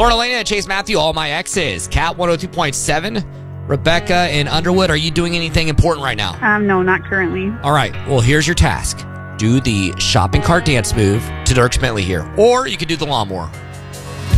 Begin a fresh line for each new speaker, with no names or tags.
Lauren Elena and Chase Matthew, all my exes. Cat 102.7. Rebecca in Underwood, are you doing anything important right now?
No, not currently.
All right. Well, here's your task. Do the shopping cart dance move to Dirk Bentley here. Or you could do the lawnmower.